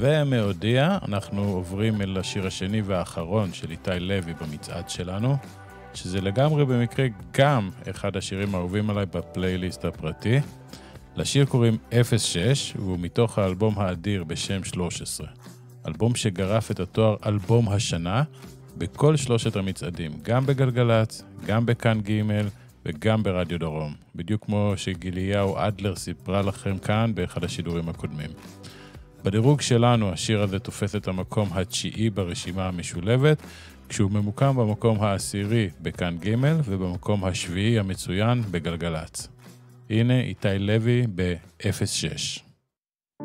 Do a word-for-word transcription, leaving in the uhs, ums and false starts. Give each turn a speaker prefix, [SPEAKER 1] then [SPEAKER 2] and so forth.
[SPEAKER 1] ומהודיע, אנחנו עוברים אל השיר השני והאחרון של איתי לוי במצעד שלנו, שזה לגמרי במקרה גם אחד השירים האהובים עליי בפלייליסט הפרטי. לשיר קוראים אפס שש, והוא מתוך האלבום האדיר בשם שלוש עשרה. אלבום שגרף את התואר אלבום השנה בכל שלושת המצעדים, גם בגלגלץ, גם בכאן ג' וגם ברדיו דרום, בדיוק כמו שגיליהו אדלר סיפרה לכם כאן באחד השידורים הקודמים. בדירוג שלנו השיר הזה תופס את המקום התשיעי ברשימה המשולבת, כשהוא ממוקם במקום העשירי בכאן ג' ובמקום השביעי המצוין בגלגלץ. הנה איתי לוי ב-אפס שש.